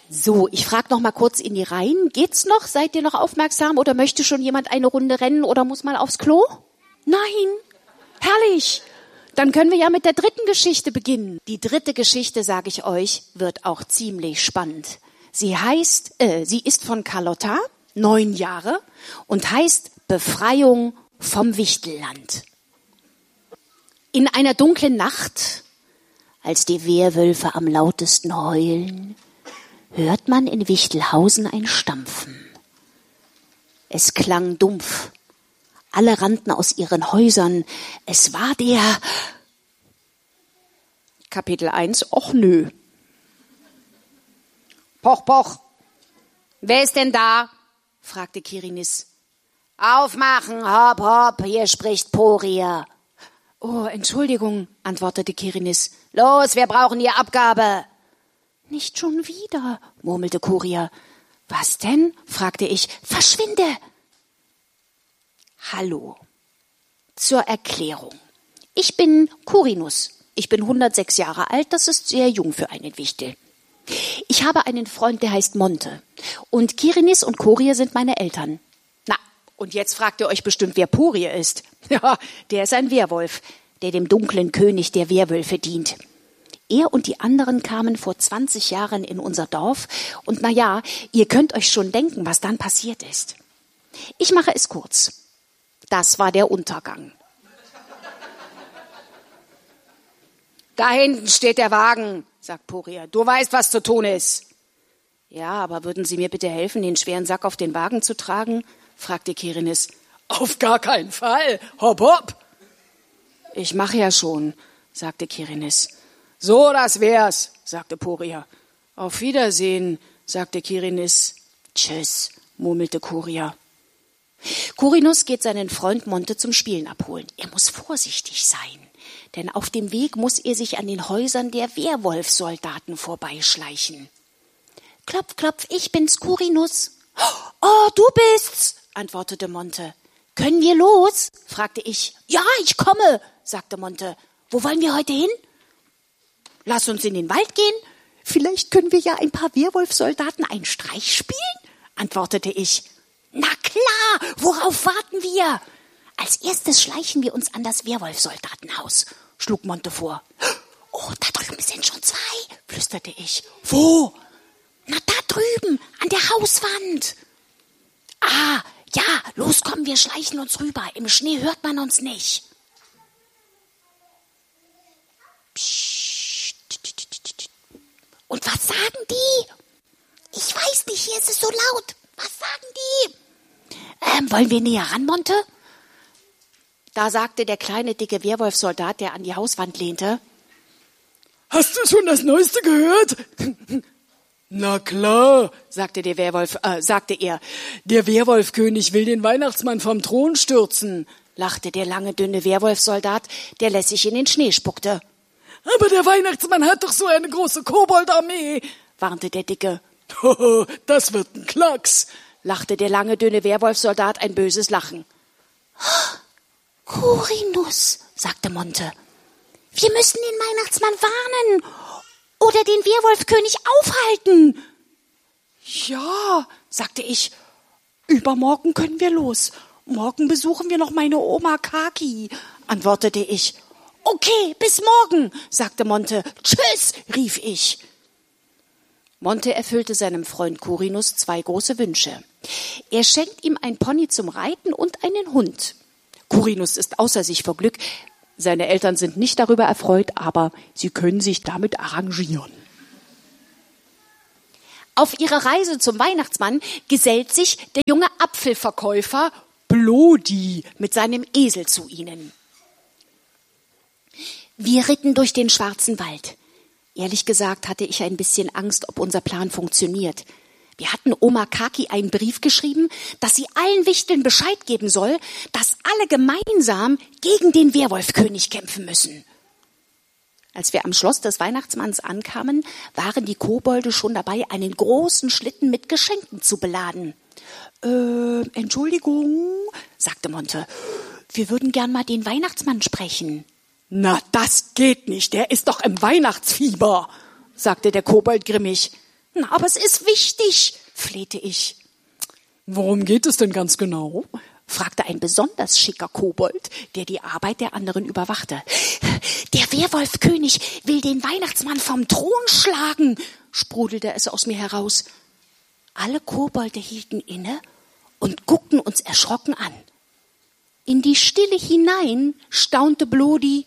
So, ich frage noch mal kurz in die Reihen. Geht's noch? Seid ihr noch aufmerksam oder möchte schon jemand eine Runde rennen oder muss mal aufs Klo? Nein. Herrlich. Dann können wir ja mit der dritten Geschichte beginnen. Die dritte Geschichte, sage ich euch, wird auch ziemlich spannend. Sie ist von Carlotta, 9 Jahre und heißt Befreiung vom Wichtelland. In einer dunklen Nacht, als die Werwölfe am lautesten heulen, hört man in Wichtelhausen ein Stampfen. Es klang dumpf. Alle rannten aus ihren Häusern. Es war der... Kapitel 1, och nö. Poch, poch. Wer ist denn da? Fragte Kirinis. Aufmachen, hopp, hopp, hier spricht Poria. Oh, Entschuldigung, antwortete Kirinis. Los, wir brauchen die Abgabe. Nicht schon wieder, murmelte Poria. Was denn? Fragte ich. Verschwinde! Hallo. Zur Erklärung. Ich bin Kurinus. Ich bin 106 Jahre alt, das ist sehr jung für einen Wichtel. Ich habe einen Freund, der heißt Monte. Und Kirinis und Poria sind meine Eltern. Na, und jetzt fragt ihr euch bestimmt, wer Poria ist. Ja, der ist ein Werwolf, der dem dunklen König der Werwölfe dient. Er und die anderen kamen vor 20 Jahren in unser Dorf und na ja, ihr könnt euch schon denken, was dann passiert ist. Ich mache es kurz. Das war der Untergang. Da hinten steht der Wagen, sagt Poria. Du weißt, was zu tun ist. Ja, aber würden Sie mir bitte helfen, den schweren Sack auf den Wagen zu tragen? Fragte Kirinis. Auf gar keinen Fall. Hopp, hopp. Ich mache ja schon, sagte Kirinis. So, das wär's, sagte Poria. Auf Wiedersehen, sagte Kirinis. Tschüss, murmelte Poria. Kurinus geht seinen Freund Monte zum Spielen abholen. Er muss vorsichtig sein, denn auf dem Weg muss er sich an den Häusern der Werwolfsoldaten vorbeischleichen. Klopf, klopf, ich bin's, Kurinus. Oh, du bist's, antwortete Monte. Können wir los? Fragte ich. Ja, ich komme, sagte Monte. Wo wollen wir heute hin? Lass uns in den Wald gehen. Vielleicht können wir ja ein paar Werwolfsoldaten einen Streich spielen, antwortete ich. Na klar, worauf warten wir? Als erstes schleichen wir uns an das Werwolfsoldatenhaus, schlug Monte vor. Oh, da drüben sind schon 2, flüsterte ich. Wo? Na, da drüben, an der Hauswand. Ah, ja, los, komm, wir schleichen uns rüber. Im Schnee hört man uns nicht. Psst. Und was sagen die? Ich weiß nicht, hier ist es so laut. Was sagen die? Wollen wir näher ran, Monte? Da sagte der kleine, dicke Werwolfsoldat, der an die Hauswand lehnte. Hast du schon das Neueste gehört? Na klar, sagte er. Der Werwolfkönig will den Weihnachtsmann vom Thron stürzen, lachte der lange, dünne Werwolfsoldat, der lässig in den Schnee spuckte. Aber der Weihnachtsmann hat doch so eine große Koboldarmee, warnte der Dicke. Das wird ein Klacks, lachte der lange, dünne Werwolfsoldat ein böses Lachen. Kurinus, sagte Monte. Wir müssen den Weihnachtsmann warnen oder den Werwolfkönig aufhalten. Ja, sagte ich. Übermorgen können wir los. Morgen besuchen wir noch meine Oma Kaki, antwortete ich. Okay, bis morgen, sagte Monte. Tschüss, rief ich. Monte erfüllte seinem Freund Kurinus 2 große Wünsche. Er schenkt ihm ein Pony zum Reiten und einen Hund. Kurinus ist außer sich vor Glück. Seine Eltern sind nicht darüber erfreut, aber sie können sich damit arrangieren. Auf ihrer Reise zum Weihnachtsmann gesellt sich der junge Apfelverkäufer Blodi mit seinem Esel zu ihnen. Wir ritten durch den schwarzen Wald. Ehrlich gesagt hatte ich ein bisschen Angst, ob unser Plan funktioniert. Wir hatten Oma Kaki einen Brief geschrieben, dass sie allen Wichteln Bescheid geben soll, dass alle gemeinsam gegen den Werwolfkönig kämpfen müssen. Als wir am Schloss des Weihnachtsmanns ankamen, waren die Kobolde schon dabei, einen großen Schlitten mit Geschenken zu beladen. Entschuldigung, sagte Monte, wir würden gern mal den Weihnachtsmann sprechen. Na, das geht nicht, der ist doch im Weihnachtsfieber, sagte der Kobold grimmig. Na, aber es ist wichtig, flehte ich. Worum geht es denn ganz genau? Fragte ein besonders schicker Kobold, der die Arbeit der anderen überwachte. Der Werwolfkönig will den Weihnachtsmann vom Thron schlagen, sprudelte es aus mir heraus. Alle Kobolde hielten inne und guckten uns erschrocken an. In die Stille hinein staunte Blodi.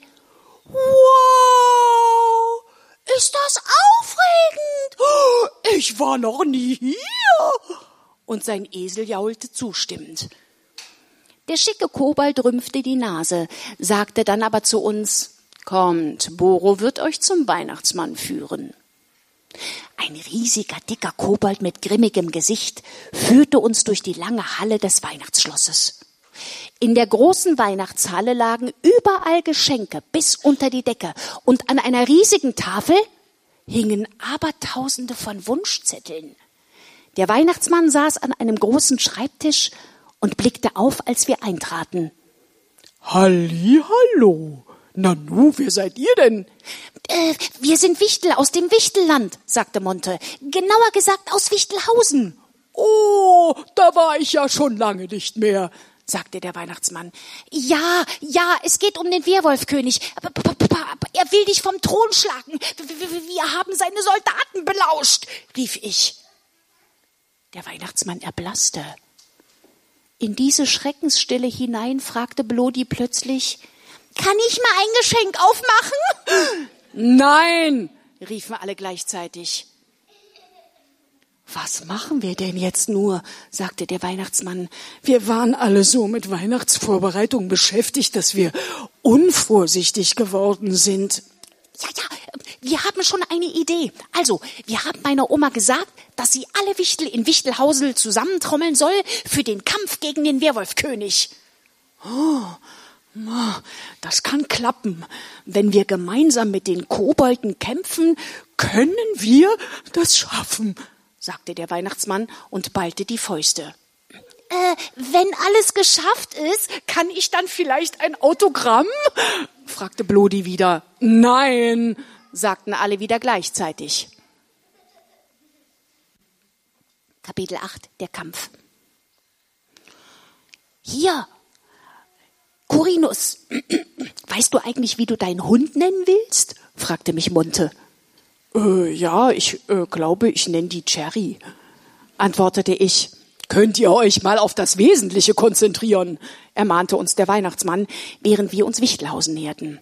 Wow, ist das aufregend! Ich war noch nie hier! Und sein Esel jaulte zustimmend. Der schicke Kobold rümpfte die Nase, sagte dann aber zu uns, kommt, Boro wird euch zum Weihnachtsmann führen. Ein riesiger, dicker Kobold mit grimmigem Gesicht führte uns durch die lange Halle des Weihnachtsschlosses. In der großen Weihnachtshalle lagen überall Geschenke bis unter die Decke und an einer riesigen Tafel hingen Abertausende von Wunschzetteln. Der Weihnachtsmann saß an einem großen Schreibtisch und blickte auf, als wir eintraten. Hallihallo. Nanu, wer seid ihr denn? Wir sind Wichtel aus dem Wichtelland, sagte Monte. Genauer gesagt aus Wichtelhausen. Oh, da war ich ja schon lange nicht mehr, sagte der Weihnachtsmann. Ja, es geht um den Werwolfkönig. Er will dich vom Thron schlagen. Wir haben seine Soldaten belauscht, rief ich. Der Weihnachtsmann erblasste. In diese Schreckensstille hinein fragte Blodi plötzlich, kann ich mal ein Geschenk aufmachen? Nein, riefen alle gleichzeitig. Was machen wir denn jetzt nur, sagte der Weihnachtsmann. Wir waren alle so mit Weihnachtsvorbereitung beschäftigt, dass wir unvorsichtig geworden sind. Ja, wir haben schon eine Idee. Also, wir haben meiner Oma gesagt, dass sie alle Wichtel in Wichtelhausel zusammentrommeln soll für den Kampf gegen den Werwolfkönig. Oh, das kann klappen. Wenn wir gemeinsam mit den Kobolden kämpfen, können wir das schaffen, sagte der Weihnachtsmann und ballte die Fäuste. Wenn alles geschafft ist, kann ich dann vielleicht ein Autogramm? fragte Blodi wieder. Nein, sagten alle wieder gleichzeitig. Kapitel 8, der Kampf. Hier, Corinus, weißt du eigentlich, wie du deinen Hund nennen willst? fragte mich Monte. Ja, ich glaube, ich nenne die Cherry, antwortete ich. Könnt ihr euch mal auf das Wesentliche konzentrieren, ermahnte uns der Weihnachtsmann, während wir uns Wichtelhausen näherten.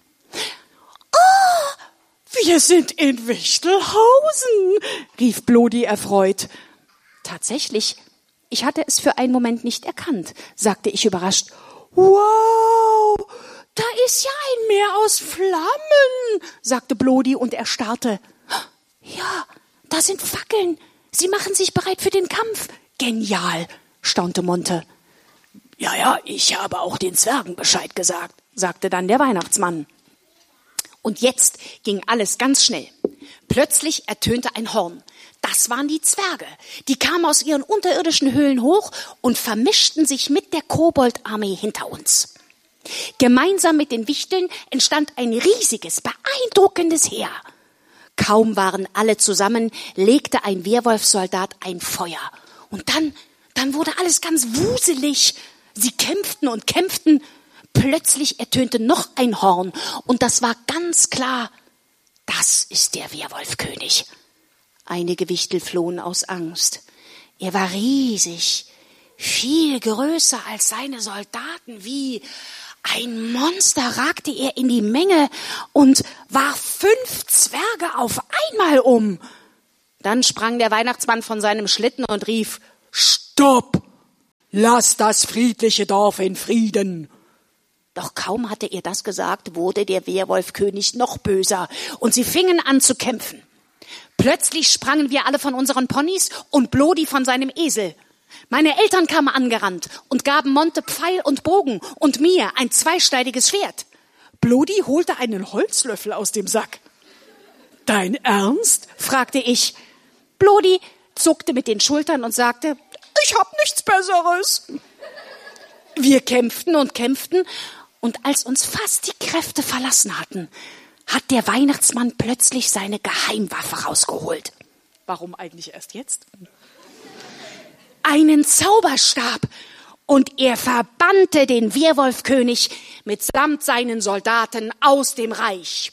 Oh, wir sind in Wichtelhausen, rief Blodi erfreut. Tatsächlich, ich hatte es für einen Moment nicht erkannt, sagte ich überrascht. Wow, da ist ja ein Meer aus Flammen, sagte Blodi und erstarrte. Ja, da sind Fackeln. Sie machen sich bereit für den Kampf. Genial, staunte Monte. Ja, ich habe auch den Zwergen Bescheid gesagt, sagte dann der Weihnachtsmann. Und jetzt ging alles ganz schnell. Plötzlich ertönte ein Horn. Das waren die Zwerge. Die kamen aus ihren unterirdischen Höhlen hoch und vermischten sich mit der Koboldarmee hinter uns. Gemeinsam mit den Wichteln entstand ein riesiges, beeindruckendes Heer. Kaum waren alle zusammen, legte ein Werwolfsoldat ein Feuer. Und dann wurde alles ganz wuselig. Sie kämpften und kämpften. Plötzlich ertönte noch ein Horn. Und das war ganz klar, das ist der Werwolfkönig. Einige Wichtel flohen aus Angst. Er war riesig, viel größer als seine Soldaten. Wie ein Monster ragte er in die Menge und warf 5 Zwerge auf einmal um. Dann sprang der Weihnachtsmann von seinem Schlitten und rief, Stopp! Lass das friedliche Dorf in Frieden! Doch kaum hatte er das gesagt, wurde der Werwolfkönig noch böser und sie fingen an zu kämpfen. Plötzlich sprangen wir alle von unseren Ponys und Blodi von seinem Esel. Meine Eltern kamen angerannt und gaben Monte Pfeil und Bogen und mir ein zweischneidiges Schwert. Blodi holte einen Holzlöffel aus dem Sack. Dein Ernst? fragte ich. Blodi zuckte mit den Schultern und sagte, ich hab nichts Besseres. Wir kämpften und kämpften und als uns fast die Kräfte verlassen hatten, hat der Weihnachtsmann plötzlich seine Geheimwaffe rausgeholt. Warum eigentlich erst jetzt? Einen Zauberstab. Und er verbannte den Werwolfkönig mitsamt seinen Soldaten aus dem Reich.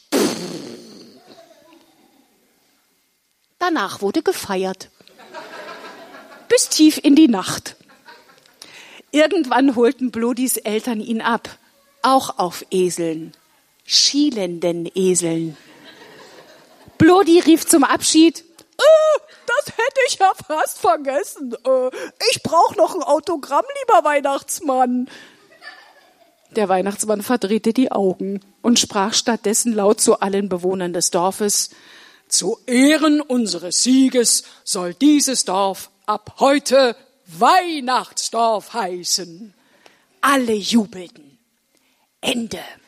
Danach wurde gefeiert. Bis tief in die Nacht. Irgendwann holten Blodis Eltern ihn ab. Auch auf Eseln. Schielenden Eseln. Blodi rief zum Abschied: Das hätte ich ja fast vergessen. Ich brauche noch ein Autogramm, lieber Weihnachtsmann. Der Weihnachtsmann verdrehte die Augen und sprach stattdessen laut zu allen Bewohnern des Dorfes: Zu Ehren unseres Sieges soll dieses Dorf ab heute Weihnachtsdorf heißen. Alle jubelten. Ende.